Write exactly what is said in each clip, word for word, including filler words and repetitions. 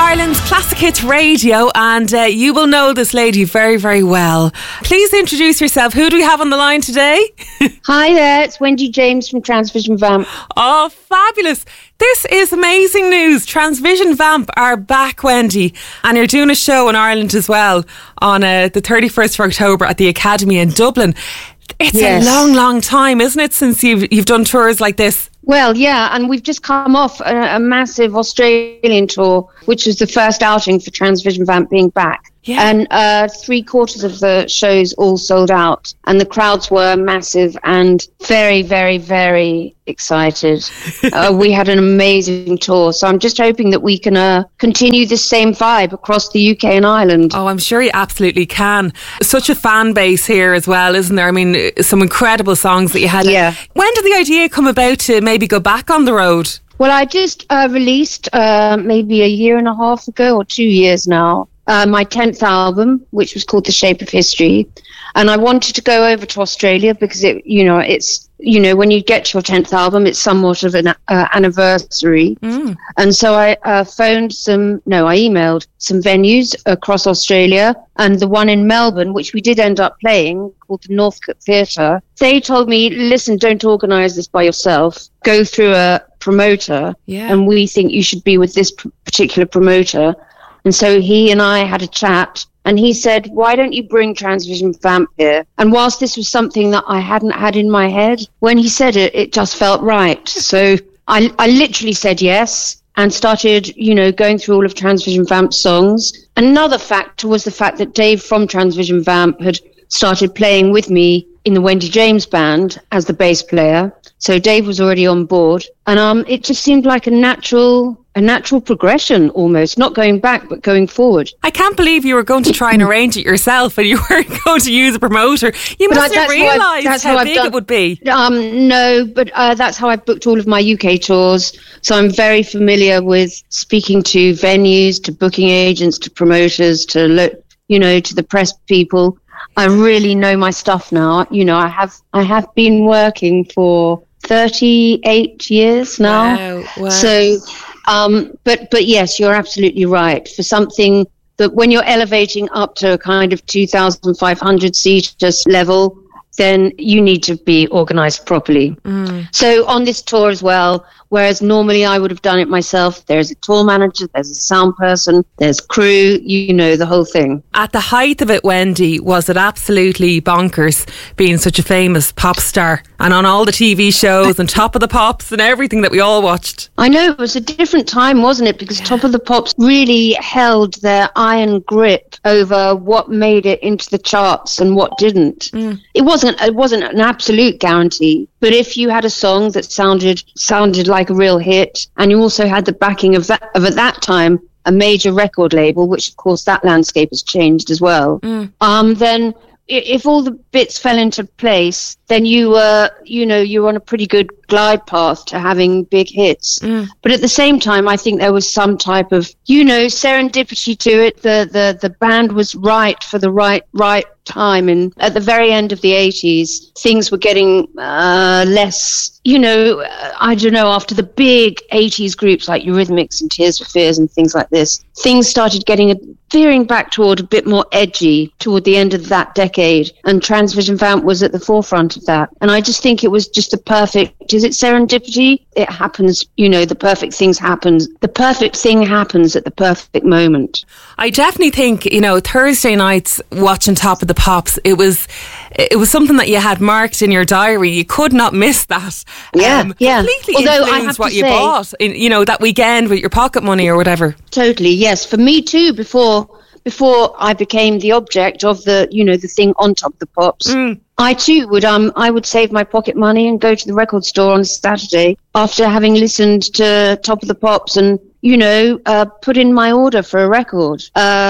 Ireland's Classic Hits Radio, and uh, you will know this lady very, very well. Please introduce yourself. Who do we have on the line today? Hi there, it's Wendy James from Transvision Vamp. Oh, fabulous. This is amazing news. Transvision Vamp are back, Wendy, and you're doing a show in Ireland as well on uh, the thirty-first of October at the Academy in Dublin. It's yes. a long, long time, isn't it, since you've you've done tours like this? Well, yeah, and we've just come off a, a massive Australian tour, which was the first outing for Transvision Vamp being back. Yeah. And uh, three quarters of the shows all sold out, and the crowds were massive and very, very, very excited. uh, we had an amazing tour, so I'm just hoping that we can uh, continue this same vibe across the U K and Ireland. Oh, I'm sure you absolutely can. Such a fan base here as well, isn't there? I mean, some incredible songs that you had. Yeah. When did the idea come about to maybe go back on the road? Well, I just uh, released uh, maybe a year and a half ago or two years now. Uh, my tenth album, which was called The Shape of History. And I wanted to go over to Australia because, it, you know, it's, you know, when you get to your tenth album, it's somewhat of an uh, anniversary. Mm. And so I uh, phoned some, no, I emailed some venues across Australia. And the one in Melbourne, which we did end up playing, called the Northcote Theatre, they told me, listen, don't organise this by yourself. Go through a promoter. Yeah. And we think you should be with this p- particular promoter. And so he and I had a chat, and he said, why don't you bring Transvision Vamp here? And whilst this was something that I hadn't had in my head, when he said it, it just felt right. So I, I literally said yes and started, you know, going through all of Transvision Vamp's songs. Another factor was the fact that Dave from Transvision Vamp had started playing with me in the Wendy James band as the bass player. So Dave was already on board. And um, it just seemed like a natural... a natural progression almost, not going back but going forward. I can't believe you were going to try and arrange it yourself and you weren't going to use a promoter. You must have realised how, how big it would be. Um, no, but uh, that's how I booked all of my U K tours. So I'm very familiar with speaking to venues, to booking agents, to promoters, to lo- you know, to the press people. I really know my stuff now. You know, I have I have been working for thirty-eight years now. Wow, wow. So. Um, but, but yes, you're absolutely right. For something that when you're elevating up to a kind of two thousand five hundred seaters level, then you need to be organised properly. Mm. So on this tour as well, whereas normally I would have done it myself, there's a tour manager, there's a sound person, there's crew, you know, the whole thing. At the height of it, Wendy, was it absolutely bonkers being such a famous pop star and on all the T V shows and Top of the Pops and everything that we all watched? I know, it was a different time, wasn't it? Because yeah. Top of the Pops really held their iron grip over what made it into the charts and what didn't. Mm. It wasn't it wasn't an absolute guarantee, but if you had a song that sounded sounded like a real hit, and you also had the backing of that of at that time a major record label, which of course that landscape has changed as well, mm. um, then if all the bits fell into place, then you were, you know, you were on a pretty good glide path to having big hits. Mm. But at the same time, I think there was some type of, you know, serendipity to it. The the the band was right for the right right time, and at the very end of the eighties, things were getting uh, less, you know, I don't know, after the big eighties groups like Eurythmics and Tears for Fears and things like this, things started getting a, veering back toward a bit more edgy toward the end of that decade, and Transvision Vamp was at the forefront of that. And I just think it was just a perfect, is it serendipity? It happens, you know, the perfect things happen. The perfect thing happens at the perfect moment. I definitely think, you know, Thursday nights watching Top of the Pops, it was it was something that you had marked in your diary. You could not miss that. Yeah, um, yeah. Completely Although influenced I have what to you say, bought, in, you know, that weekend with your pocket money or whatever. Totally, yes. For me too, before before I became the object of the, you know, the thing on Top of the Pops, mm. I too would um I would save my pocket money and go to the record store on Saturday after having listened to Top of the Pops and, you know, uh, put in my order for a record. Uh,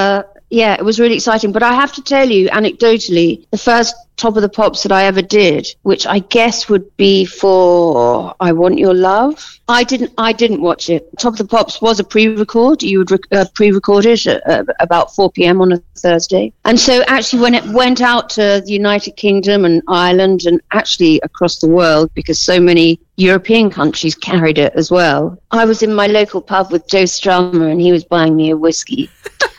yeah, it was really exciting. But I have to tell you, anecdotally, the first Top of the Pops that I ever did, which I guess would be for I Want Your Love. I didn't I didn't watch it. Top of the Pops was a pre-record. You would rec- uh, pre-record it at uh, about four p.m. on a Thursday. And so actually when it went out to the United Kingdom and Ireland and actually across the world, because so many European countries carried it as well, I was in my local pub with Joe Strummer and he was buying me a whiskey.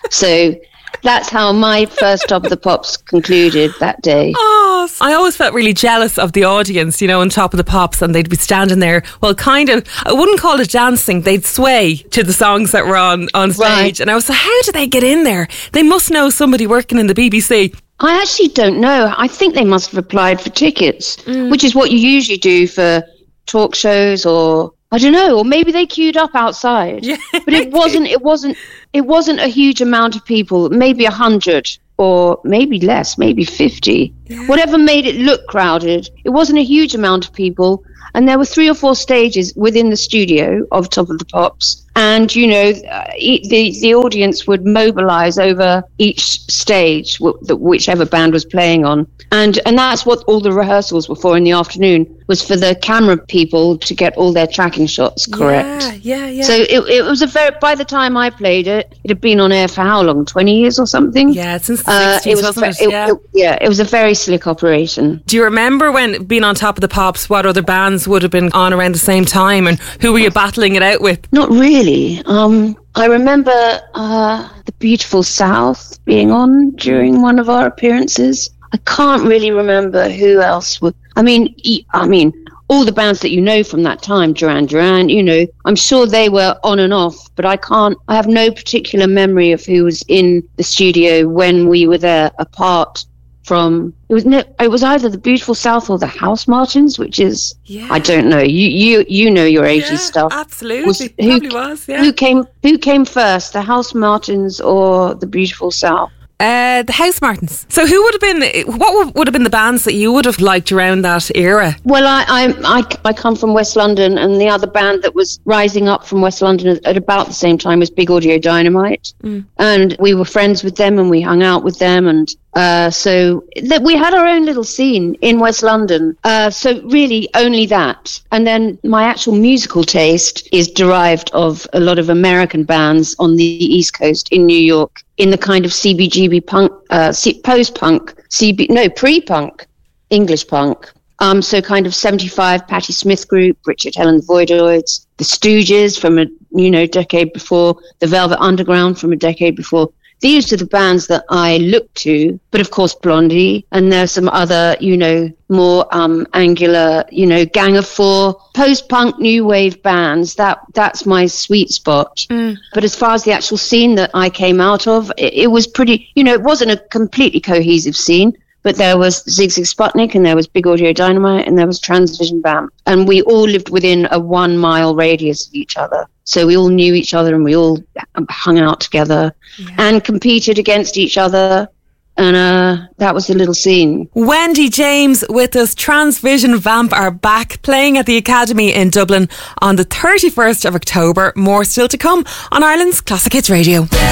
So that's how my first Top of the Pops concluded that day. Oh, I always felt really jealous of the audience, you know, on Top of the Pops, and they'd be standing there, well, kind of, I wouldn't call it dancing, they'd sway to the songs that were on, on stage. Right. And I was like, how did they get in there? They must know somebody working in the B B C. I actually don't know. I think they must have applied for tickets, mm. which is what you usually do for talk shows, or I don't know, or maybe they queued up outside. Yeah, but it wasn't. It wasn't. It wasn't a huge amount of people. Maybe a hundred, or maybe less, maybe fifty. Yeah. Whatever made it look crowded. It wasn't a huge amount of people, and there were three or four stages within the studio of Top of the Pops. And, you know, uh, the the audience would mobilise over each stage, w- the, whichever band was playing on. And and that's what all the rehearsals were for in the afternoon, was for the camera people to get all their tracking shots correct. Yeah, yeah, yeah. So it, it was a very, by the time I played it, it had been on air for how long? twenty years or something? Yeah, since the uh, sixties, it was, wasn't it? it, yeah. it? Yeah, it was a very slick operation. Do you remember when being on Top of the Pops, what other bands would have been on around the same time, and who were you battling it out with? Not really. Um, I remember uh, the Beautiful South being on during one of our appearances. I can't really remember who else would. I mean, I mean, all the bands that you know from that time, Duran Duran, you know, I'm sure they were on and off, but I can't. I have no particular memory of who was in the studio when we were there, apart from it was no, it was either the Beautiful South or the House Martins, which is yeah. I don't know. You you you know your eighties yeah, stuff. Absolutely, was, who, probably was. Yeah. Who came who came first, the House Martins or the Beautiful South? Uh, the House Martins. So who would have been, what would have been the bands that you would have liked around that era? Well, I I, I, I come from West London, and the other band that was rising up from West London at about the same time was Big Audio Dynamite. Mm. And we were friends with them and we hung out with them, and uh, so that we had our own little scene in West London. Uh, so really only that. And then my actual musical taste is derived of a lot of American bands on the East Coast in New York, in the kind of C B G B punk, uh, post-punk, C B, no, pre-punk, English punk. Um, so kind of seventy-five, Patti Smith Group, Richard Hell and the Voidoids, the Stooges from a, you know, decade before, the Velvet Underground from a decade before. These are the bands that I look to, but of course Blondie, and there's some other, you know, more um, angular, you know, Gang of Four, post-punk new wave bands. That that's my sweet spot. Mm. But as far as the actual scene that I came out of, it, it was pretty, you know, it wasn't a completely cohesive scene, but there was Zig Zig Sputnik, and there was Big Audio Dynamite, and there was Transvision Vamp, and we all lived within a one mile radius of each other. So we all knew each other, and we all hung out together yeah. and competed against each other. And uh, that was the little scene. Wendy James with us. Transvision Vamp are back playing at the Academy in Dublin on the thirty-first of October. More still to come on Ireland's Classic Hits Radio.